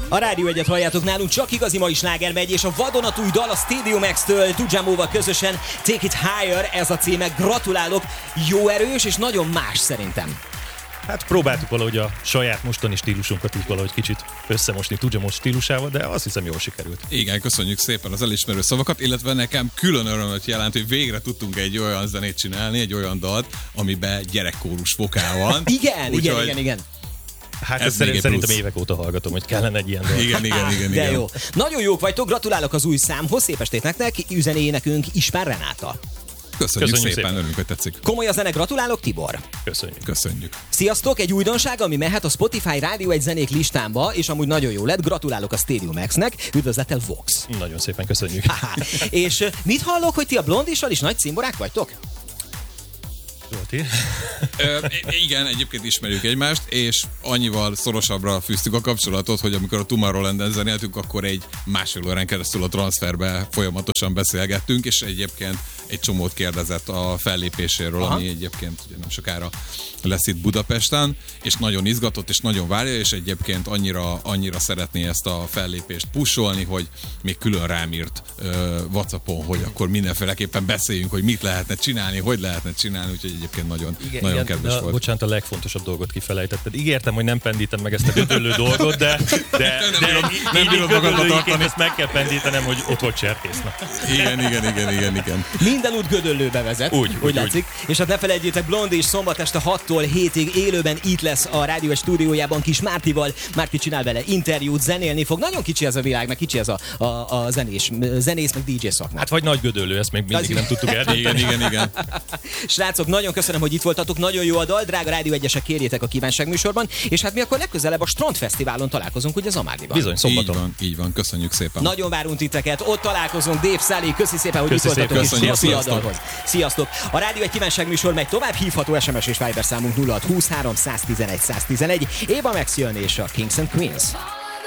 A Rádió Egyet halljátok, nálunk csak igazi mai sláger megy, és a vadonatúj dal a Stadium X-től Tujamóval közösen Take It Higher, ez a címe. Gratulálok, jó erős és nagyon más szerintem. Hát próbáltuk valahogy a saját mostani stílusunkat így valahogy kicsit összemosni Tujamo stílusával, de azt hiszem jól sikerült. Igen, köszönjük szépen az elismerő szavakat, illetve nekem külön örömöt jelent, hogy végre tudtunk egy olyan zenét csinálni, egy olyan dalt, amiben gyerekkórus vokál van. Igen. Hát ez szerintem évek óta hallgatom, hogy kellene egy ilyen dal. Igen. De jó. Nagyon jók vagytok, gratulálok az új számhoz, szép estét nektek, üzené nekünk István Renáta. Köszönjük szépen, örülünk, hogy tetszik. Komoly a zene, gratulálok, Tibor. Köszönjük. Sziasztok, egy újdonság, ami mehet a Spotify Rádió Egy zenék listámba, és amúgy nagyon jó lett, gratulálok a Stadium X-nek, üdvözlettel Vox. Nagyon szépen köszönjük. És mit hallok, hogy ti a Blondissal is nagy cimborák vagytok? Igen, egyébként ismerjük egymást, és annyival szorosabbra fűztük a kapcsolatot, hogy amikor a Tomorrowland-en zenéltünk, akkor egy másfél órán keresztül a transferbe folyamatosan beszélgettünk, és egyébként egy csomót kérdezett a fellépéséről, ami egyébként ugye nem sokára lesz itt Budapesten, és nagyon izgatott, és nagyon várja, és egyébként annyira szeretné ezt a fellépést pusolni, hogy még külön rám írt WhatsAppon, hogy akkor mindenféleképpen beszéljünk, hogy mit lehetne csinálni, hogy lehetne csinálni, úgyhogy egyébként nagyon kedves volt. Bocsánat, a legfontosabb dolgot kifelejtetted. Igen, hogy nem pendítem meg ezt a gödöllő dolgot, de nem bírod magadba tartani. Ezt meg kell pendítenem, hogy ott volt cserkészna. Igen. Minden út Gödöllőbe vezet, úgy látszik. És hát ne felejtjétek, Blondi is szombat este 6-tól 7-ig élőben itt lesz a Rádió Egy stúdiójában Kis Mártival. Márti csinál vele interjút, zenélni fog. Nagyon kicsi ez a világ, meg kicsi ez a zenész, meg DJ szakma. Hát vagy Nagy Gödöllő, ezt még mindig nem tudtuk eldönteni. Igen. Srácok, nagyon köszönöm, hogy itt voltatok, nagyon jó a dal, drága Rádió Egyesek, kérjétek a kívánságműsorban, és hát mi akkor legközelebb a Strandfesztiválon találkozunk, ugye Zamárdiban. Bizony, szombaton. Így van, köszönjük szépen. Nagyon várunk titeket, ott találkozunk, Dave Szálé, köszi szépen, hogy itt voltatok, és gratulálok a dalhoz. Sziasztok! A Rádió Egy kívánságműsor megy tovább, hívható SMS és Viber számunk 06 23 111 111. Éva Max jön és a Kings and Queens.